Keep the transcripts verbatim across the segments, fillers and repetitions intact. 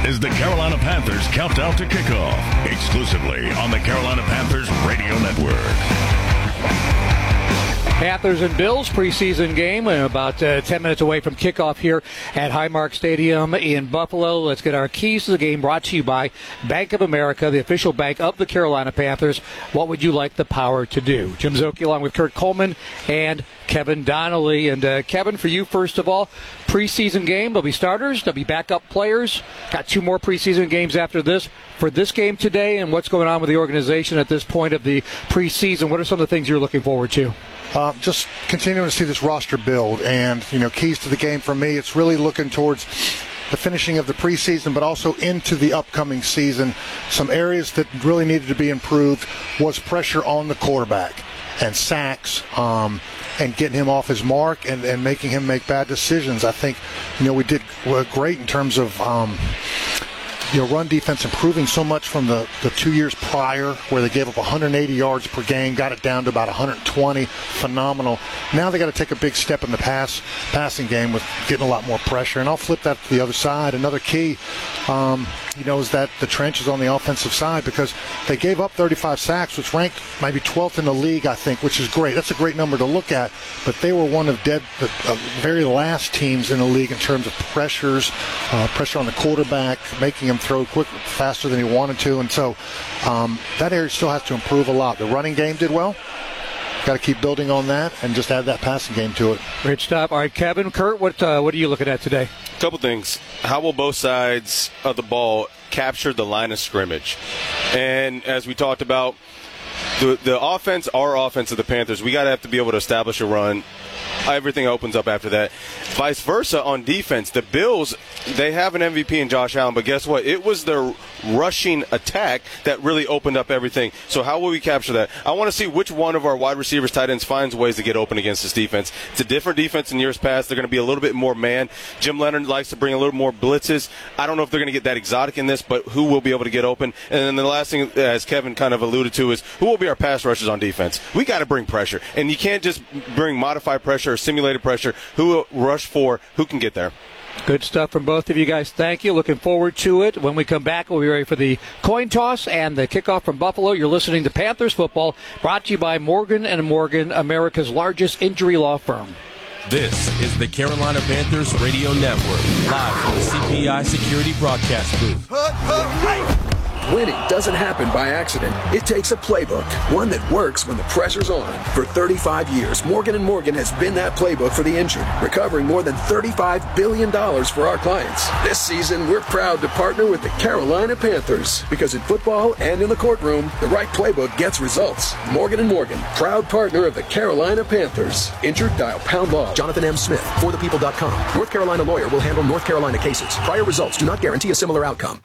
is the Carolina Panthers Countdown to Kickoff, exclusively on the Carolina Panthers Radio Network. Panthers and Bills preseason game, and about uh, ten minutes away from kickoff here at Highmark Stadium in Buffalo. Let's get our keys to the game brought to you by Bank of America, the official bank of the Carolina Panthers. What would you like the power to do? Jim Szoke along with Kurt Coleman and Kevin Donnelly. And uh, Kevin, for you, first of all, preseason game. There'll be starters, there'll be backup players. Got two more preseason games after this. For this game today and what's going on with the organization at this point of the preseason, what are some of the things you're looking forward to? Uh, just continuing to see this roster build, and you know, keys to the game for me, it's really looking towards the finishing of the preseason, but also into the upcoming season. Some areas that really needed to be improved was pressure on the quarterback and sacks, um, and getting him off his mark and, and making him make bad decisions. I think, you know, we did great in terms of um, you know, run defense improving so much from the, the two years prior where they gave up one hundred eighty yards per game, got it down to about one hundred twenty. Phenomenal. Now they got to take a big step in the pass passing game with getting a lot more pressure. And I'll flip that to the other side. Another key, um, you know, is that the trenches on the offensive side, because they gave up thirty-five sacks, which ranked maybe twelfth in the league, I think, which is great. That's a great number to look at. But they were one of dead, the uh, very last teams in the league in terms of pressures, uh, pressure on the quarterback, making him throw quick, faster than he wanted to. And so um, that area still has to improve a lot. The running game did well. Got to keep building on that and just add that passing game to it. Great stuff. All right, Kevin, Kurt, what uh, what are you looking at today? A couple things. How will both sides of the ball capture the line of scrimmage? And as we talked about, the the offense, our offense of the Panthers, we got to have to be able to establish a run. Everything opens up after that. Vice versa on defense. The Bills, they have an M V P in Josh Allen, but guess what? It was their rushing attack that really opened up everything. So how will we capture that? I want to see which one of our wide receivers, tight ends, finds ways to get open against this defense. It's a different defense in years past. They're going to be a little bit more man. Jim Leonard likes to bring a little more blitzes. I don't know if they're going to get that exotic in this, but who will be able to get open? And then the last thing, as Kevin kind of alluded to, is who will be our pass rushers on defense? We got to bring pressure. And you can't just bring modified pressure or simulated pressure. Who will rush for? Who can get there? Good stuff from both of you guys. Thank you. Looking forward to it. When we come back, we'll be ready for the coin toss and the kickoff from Buffalo. You're listening to Panthers Football, brought to you by Morgan and Morgan, America's largest injury law firm. This is the Carolina Panthers Radio Network, live from the C P I Security Broadcast Booth. Winning doesn't happen by accident. It takes a playbook, one that works when the pressure's on. For thirty-five years, Morgan and Morgan has been that playbook for the injured, recovering more than thirty-five billion dollars for our clients. This season, we're proud to partner with the Carolina Panthers, because in football and in the courtroom, the right playbook gets results. Morgan and Morgan, proud partner of the Carolina Panthers. Injured, dial pound law. Jonathan M. Smith, for the people dot com. North Carolina lawyer will handle North Carolina cases. Prior results do not guarantee a similar outcome.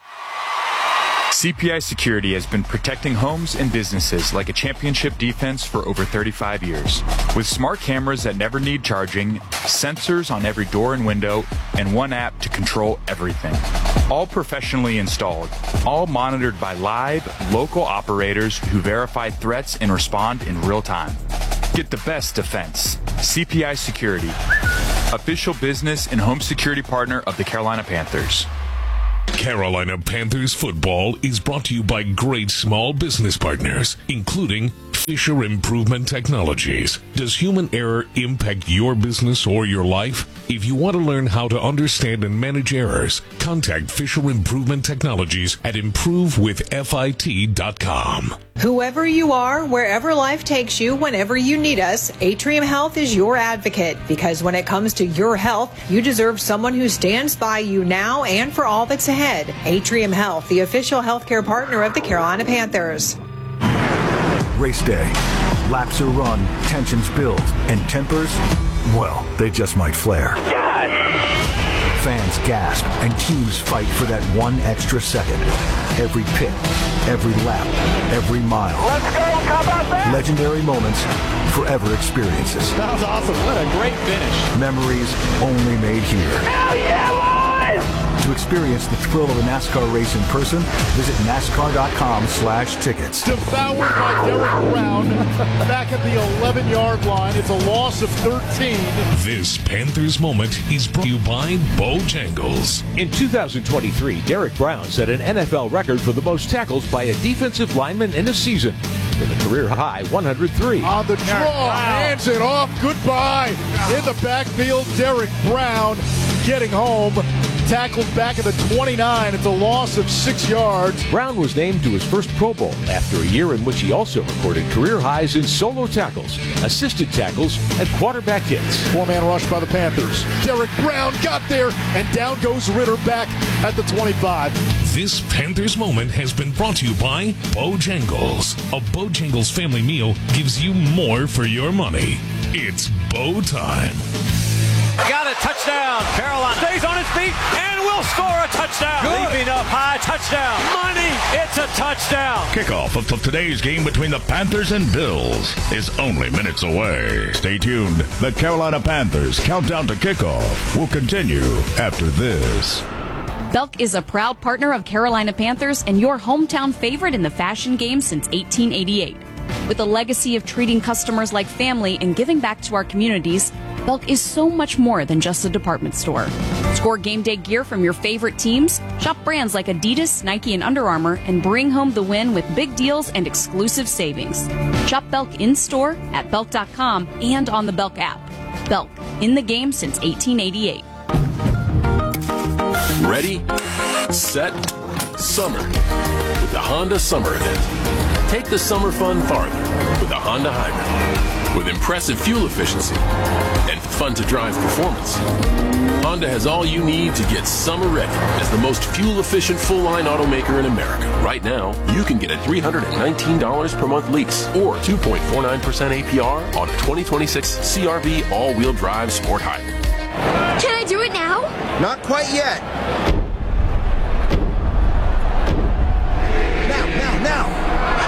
C P I Security has been protecting homes and businesses like a championship defense for over thirty-five years. With smart cameras that never need charging, sensors on every door and window, and one app to control everything. All professionally installed, all monitored by live, local operators who verify threats and respond in real time. Get the best defense. C P I Security, official business and home security partner of the Carolina Panthers. Carolina Panthers football is brought to you by great small business partners, including Fisher Improvement Technologies. Does human error impact your business or your life? If you want to learn how to understand and manage errors, contact Fisher Improvement Technologies at improve with fit dot com. Whoever you are, wherever life takes you, whenever you need us, Atrium Health is your advocate. Because when it comes to your health, you deserve someone who stands by you now and for all that's ahead. Atrium Health, the official healthcare partner of the Carolina Panthers. Race day. Laps are run, tensions build, and tempers, well, they just might flare. Fans gasp, and teams fight for that one extra second. Every pit, every lap, every mile. Let's go, come on, man! Legendary moments, forever experiences. That was awesome. What a great finish. Memories only made here. Hell yeah, boys! To experience the thrill of a NASCAR race in person, visit NASCAR.com slash tickets. Devoured by Derek Brown back at the eleven-yard line. It's a loss of thirteen. This Panthers moment is brought to you by Bojangles. In two thousand twenty-three, Derek Brown set an N F L record for the most tackles by a defensive lineman in a season, with a career-high one hundred three. On the draw, wow. Hands it off, goodbye. In the backfield, Derek Brown getting home. Tackled back at the twenty-nine. It's a loss of six yards. Brown was named to his first Pro Bowl after a year in which he also recorded career highs in solo tackles, assisted tackles, and quarterback hits. Four-man rush by the Panthers. Derek Brown got there, and down goes Ritter back at the twenty-five. This Panthers moment has been brought to you by Bojangles. A Bojangles family meal gives you more for your money. It's Bo time. Got a touchdown. Carolina stays on his feet and will score a touchdown. Good. Leaping up high, touchdown. Money, it's a touchdown. Kickoff of today's game between the Panthers and Bills is only minutes away. Stay tuned. The Carolina Panthers countdown to kickoff will continue after this. Belk is a proud partner of Carolina Panthers and your hometown favorite in the fashion game since eighteen eighty-eight. With a legacy of treating customers like family and giving back to our communities, Belk is so much more than just a department store. Score game day gear from your favorite teams, shop brands like Adidas, Nike, and Under Armour, and bring home the win with big deals and exclusive savings. Shop Belk in-store, at belk dot com, and on the Belk app. Belk, in the game since eighteen eighty-eight. Ready, set, summer with the Honda Summer Event. Take the summer fun farther with a Honda Hybrid. With impressive fuel efficiency and fun-to-drive performance, Honda has all you need to get summer ready as the most fuel-efficient full-line automaker in America. Right now, you can get a three hundred nineteen dollars per month lease or two point four nine percent A P R on a twenty twenty-six C R V all-wheel drive sport hybrid. Can I do it now? Not quite yet. Now, now, now.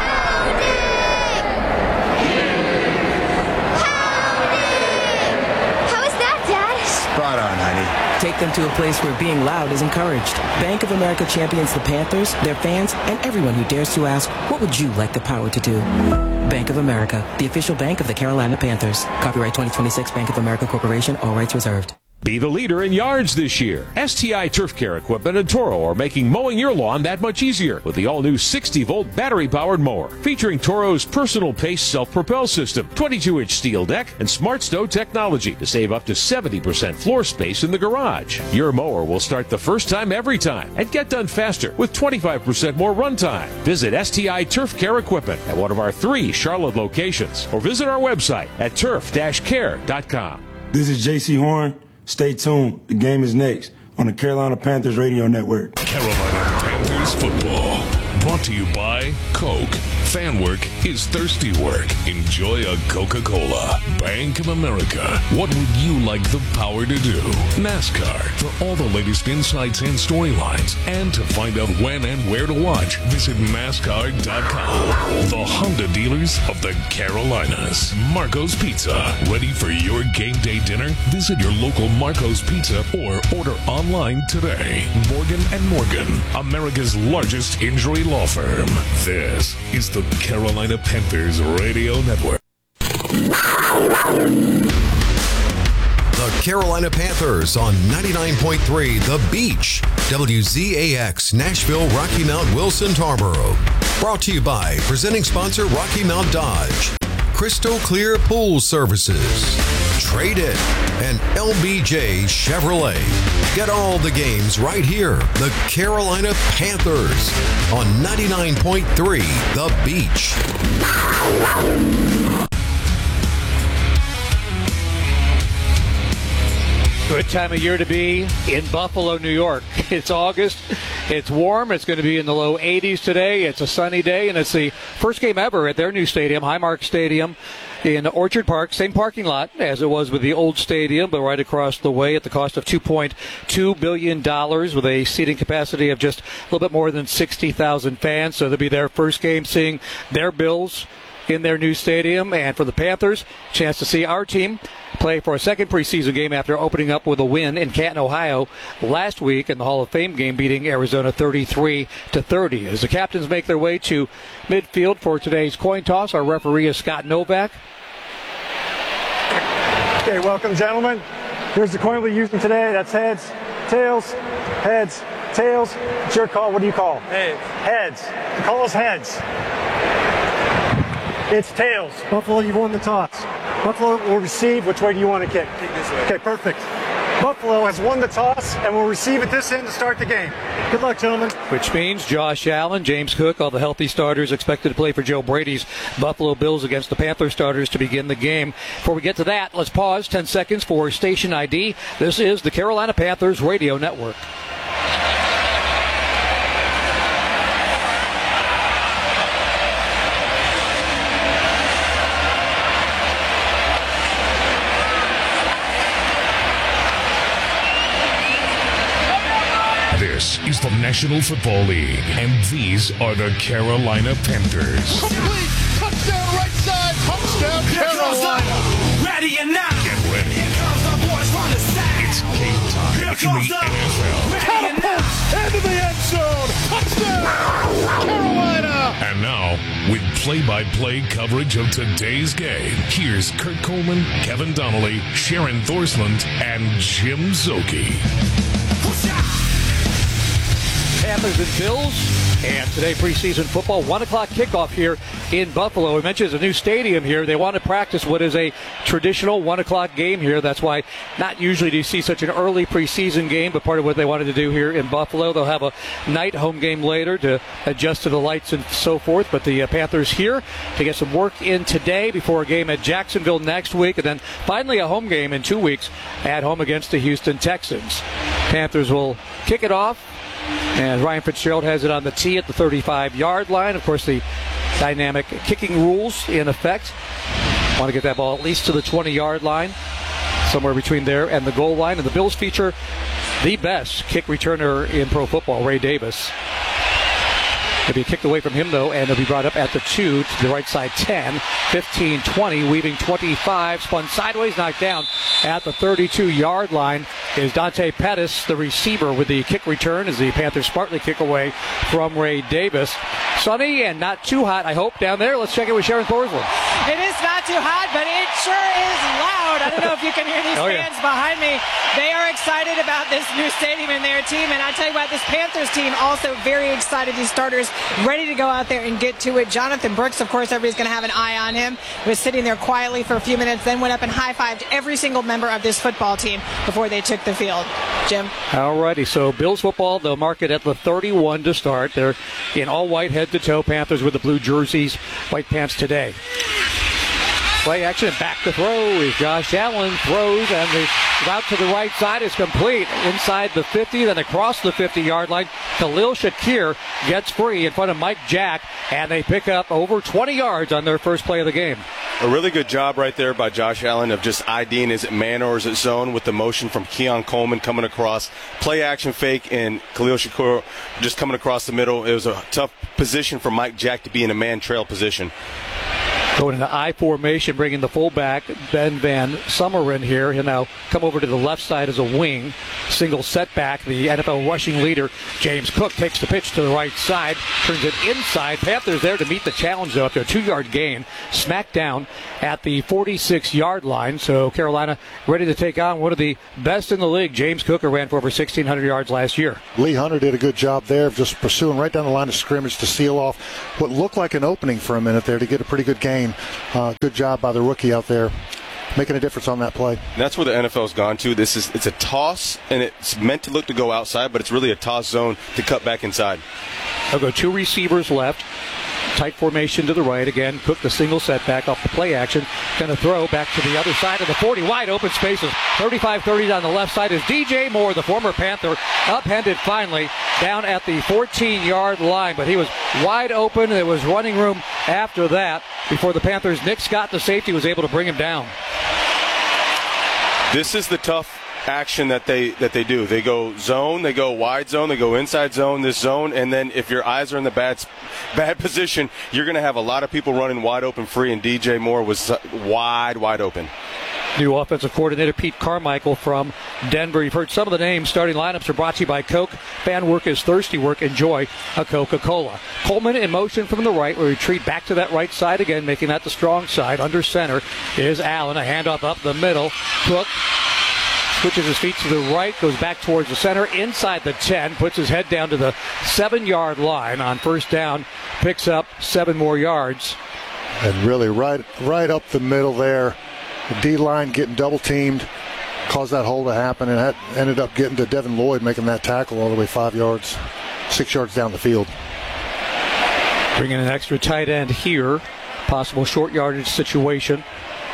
Spot on, honey. Take them to a place where being loud is encouraged. Bank of America champions the Panthers, their fans, and everyone who dares to ask, what would you like the power to do? Bank of America, the official bank of the Carolina Panthers. Copyright twenty twenty-six Bank of America Corporation, all rights reserved. Be the leader in yards this year. S T I Turf Care Equipment and Toro are making mowing your lawn that much easier with the all-new sixty volt battery-powered mower featuring Toro's personal pace self-propel system, twenty-two inch steel deck, and Smart Stow technology to save up to seventy percent floor space in the garage. Your mower will start the first time every time and get done faster with twenty-five percent more runtime. Visit S T I Turf Care Equipment at one of our three Charlotte locations or visit our website at turf dash care dot com. This is J C Horn. Stay tuned. The game is next on the Carolina Panthers Radio Network. Carolina Panthers football. Brought to you by Coke. Fan work is thirsty work. Enjoy a Coca-Cola. Bank of America. What would you like the power to do? NASCAR. For all the latest insights and storylines. And to find out when and where to watch, visit NASCAR dot com. The Honda dealers of the Carolinas. Marco's Pizza. Ready for your game day dinner? Visit your local Marco's Pizza or order online today. Morgan and Morgan. America's largest injury law firm. This is the Carolina Panthers Radio Network. The Carolina Panthers on ninety-nine point three The Beach, W Z A X, Nashville, Rocky Mount, Wilson, Tarboro. Brought to you by presenting sponsor Rocky Mount Dodge, Crystal Clear Pool Services, Trade It, and L B J Chevrolet. Get all the games right here. The Carolina Panthers on ninety-nine point three The Beach. Good time of year to be in Buffalo, New York. It's August. It's warm. It's going to be in the low eighties today. It's a sunny day, and it's the first game ever at their new stadium, Highmark Stadium in Orchard Park. Same parking lot as it was with the old stadium, but right across the way at the cost of two point two billion dollars with a seating capacity of just a little bit more than sixty thousand fans. So they'll be their first game seeing their Bills in their new stadium. And for the Panthers, chance to see our team play for a second preseason game after opening up with a win in Canton, Ohio last week in the Hall of Fame game, beating Arizona thirty-three to thirty. As the captains make their way to midfield for today's coin toss, our referee is Scott Novak. Okay, welcome, gentlemen. Here's the coin we're using today. That's heads, tails, heads, tails. It's your call. What do you call? Heads. Heads. The call is heads. It's tails. Buffalo, you've won the toss. Buffalo will receive. Which way do you want to kick? Kick this way. Okay, perfect. Buffalo has won the toss and will receive at this end to start the game. Good luck, gentlemen. Which means Josh Allen, James Cook, all the healthy starters expected to play for Joe Brady's Buffalo Bills against the Panther starters to begin the game. Before we get to that, let's pause ten seconds for station I D. This is the Carolina Panthers Radio Network. This is the National Football League, and these are the Carolina Panthers. Complete touchdown right side, touchdown Carolina. Ready or not. Get ready. Here comes the boys from the side. It's game time Here in comes the the N F L. Catapult into the end zone. Touchdown Carolina. And now, with play-by-play coverage of today's game, here's Kurt Coleman, Kevin Donnelly, Sharon Thorsland, and Jim Zoki. Panthers and Bills, and today preseason football, one o'clock kickoff here in Buffalo. We mentioned it's a new stadium here. They want to practice what is a traditional one o'clock game here. That's why not usually do you see such an early preseason game, but part of what they wanted to do here in Buffalo. They'll have a night home game later to adjust to the lights and so forth, but the uh, Panthers here to get some work in today before a game at Jacksonville next week, and then finally a home game in two weeks at home against the Houston Texans. Panthers will kick it off, and Ryan Fitzgerald has it on the tee at the thirty-five-yard line. Of course, the dynamic kicking rules in effect. Want to get that ball at least to the twenty-yard line, somewhere between there and the goal line. And the Bills feature the best kick returner in pro football, Ray Davis. It'll be kicked away from him, though, and it'll be brought up at the two to the right side ten, fifteen, twenty, weaving twenty-five, spun sideways, knocked down at the thirty-two-yard line is Dante Pettis, the receiver, with the kick return as the Panthers smartly kick away from Ray Davis. Sunny and not too hot, I hope, down there. Let's check it with Sharon Thorsland. It is not too hot, but it sure is loud. I don't know if you can hear these oh, fans yeah. behind me. They are excited about this new stadium and their team, and I tell you what, this Panthers team also very excited. These starters ready to go out there and get to it. Jonathan Brooks, of course, everybody's going to have an eye on him. Was sitting there quietly for a few minutes, then went up and high-fived every single member of this football team before they took the field. Jim? Alrighty, so Bills football, they'll mark it at the thirty-one to start. They're in all white head to toe. Panthers with the blue jerseys, white pants today. Play action, back to throw is Josh Allen, throws, and the route to the right side is complete. Inside the fifty, then across the fifty-yard line. Khalil Shakir gets free in front of Mike Jack, and they pick up over twenty yards on their first play of the game. A really good job right there by Josh Allen of just IDing, is it man or is it zone, with the motion from Keon Coleman coming across. Play action fake, and Khalil Shakir just coming across the middle. It was a tough position for Mike Jack to be in a man trail position. Going into I formation, bringing the fullback, Ben Van Sumeren here. He'll now come over to the left side as a wing. Single setback. The N F L rushing leader, James Cook, takes the pitch to the right side, turns it inside. Panthers there to meet the challenge, though, after a two-yard gain. Smacked down at the forty-six-yard line. So Carolina ready to take on one of the best in the league. James Cook ran for over sixteen hundred yards last year. Lee Hunter did a good job there of just pursuing right down the line of scrimmage to seal off what looked like an opening for a minute there to get a pretty good gain. Uh, good job by the rookie out there, making a difference on that play. And that's where the N F L's gone to. This is it's a toss, and it's meant to look to go outside, but it's really a toss zone to cut back inside. They'll go two receivers left. Tight formation to the right. Again, Cook the single setback off the play action. Going to throw back to the other side of the forty. Wide open spaces. thirty-five thirty on the left side is D J Moore, the former Panther, upended finally down at the fourteen-yard line. But he was wide open. There was running room after that before the Panthers. Nick Scott, the safety, was able to bring him down. This is the tough action that they that they do. They go zone, they go wide zone, they go inside zone, this zone, and then if your eyes are in the bad bad position, you're going to have a lot of people running wide open free, and D J Moore was wide, wide open. New offensive coordinator Pete Carmichael from Denver. You've heard some of the names. Starting lineups are brought to you by Coke. Fan work is thirsty work. Enjoy a Coca-Cola. Coleman in motion from the right. We retreat back to that right side again, making that the strong side. Under center is Allen. A handoff up the middle. Cook switches his feet to the right, goes back towards the center, inside the ten, puts his head down to the seven-yard line on first down, picks up seven more yards. And really right, right up the middle there. The D-line getting double-teamed, caused that hole to happen, and that ended up getting to Devin Lloyd, making that tackle all the way five yards, six yards down the field. Bringing an extra tight end here. Possible short yardage situation.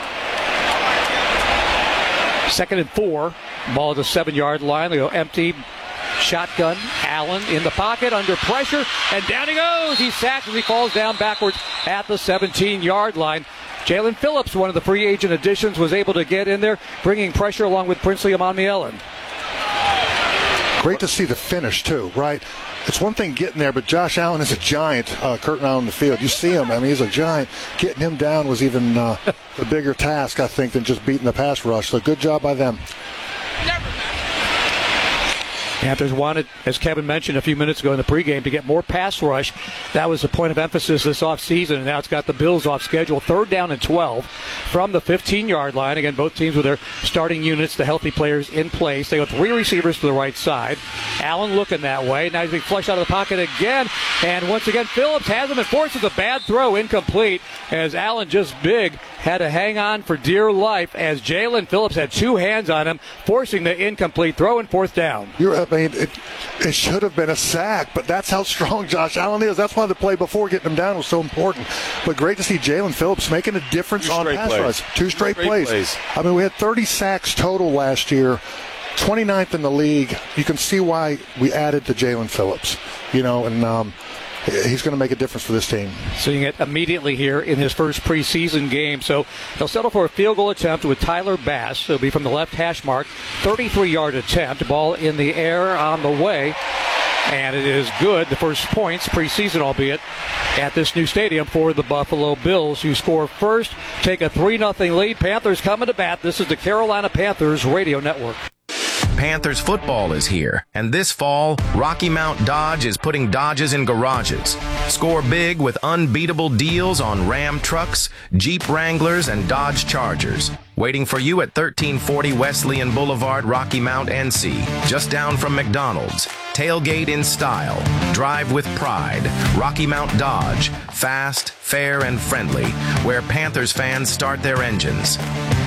Second and four. Ball at the seven-yard line. They go empty. Shotgun. Allen in the pocket, under pressure, and down he goes. He's sacked as he falls down backwards at the seventeen-yard line. Jalen Phillips, one of the free agent additions, was able to get in there, bringing pressure along with Princely Amon-Mielen. Great to see the finish, too, right? It's one thing getting there, but Josh Allen is a giant, uh, Curtin out on the field. You see him. I mean, he's a giant. Getting him down was even uh, a bigger task, I think, than just beating the pass rush. So good job by them. Panthers wanted, as Kevin mentioned a few minutes ago in the pregame, to get more pass rush. That was the point of emphasis this offseason, and now it's got the Bills off schedule. Third down and twelve from the fifteen-yard line. Again, both teams with their starting units, the healthy players in place. They go three receivers to the right side. Allen looking that way. Now he's being flushed out of the pocket again. And once again, Phillips has him and forces a bad throw incomplete as Allen, just big, had to hang on for dear life as Jalen Phillips had two hands on him, forcing the incomplete throw and fourth down. You're I mean, it, it should have been a sack, but that's how strong Josh Allen is. That's why the play before getting him down was so important. But great to see Jalen Phillips making a difference Two on pass plays. rush. Two straight, straight plays. plays. I mean, we had thirty sacks total last year, twenty-ninth in the league. You can see why we added to Jalen Phillips, you know, and um, he's going to make a difference for this team. Seeing it immediately here in his first preseason game. So they'll settle for a field goal attempt with Tyler Bass. It'll be from the left hash mark. thirty-three-yard attempt. Ball in the air on the way. And it is good. The first points, preseason albeit, at this new stadium for the Buffalo Bills, who score first, take a three nothing lead. Panthers coming to bat. This is the Carolina Panthers Radio Network. Panthers football is here, and this fall, Rocky Mount Dodge is putting Dodges in garages. Score big with unbeatable deals on Ram trucks, Jeep Wranglers, and Dodge Chargers. Waiting for you at thirteen forty Wesleyan Boulevard, Rocky Mount, N C, just down from McDonald's. Tailgate in style. Drive with pride. Rocky Mount Dodge. Fast, fair, and friendly, where Panthers fans start their engines.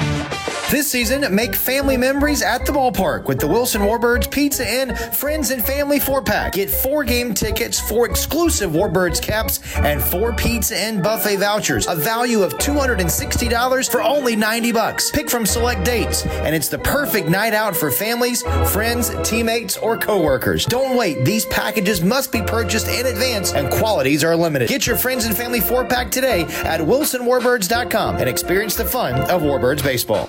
This season, make family memories at the ballpark with the Wilson Warbirds Pizza Inn Friends and Family four-pack. Get four game tickets, four exclusive Warbirds caps, and four Pizza Inn buffet vouchers, a value of two hundred sixty dollars for only ninety bucks. Pick from select dates, and it's the perfect night out for families, friends, teammates, or coworkers. Don't wait. These packages must be purchased in advance, and quantities are limited. Get your Friends and Family four-pack today at wilson warbirds dot com and experience the fun of Warbirds baseball.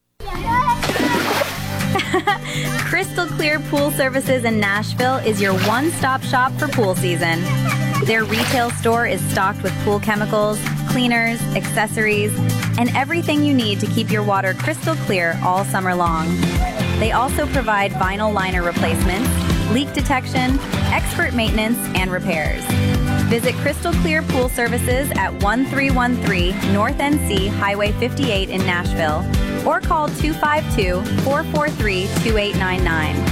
Crystal Clear Pool Services in Nashville is your one-stop shop for pool season. Their retail store is stocked with pool chemicals, cleaners, accessories, and everything you need to keep your water crystal clear all summer long. They also provide vinyl liner replacements, leak detection, expert maintenance, and repairs. Visit Crystal Clear Pool Services at one three one three North N C Highway fifty-eight in Nashville, or call two five two, four four three, two eight nine nine.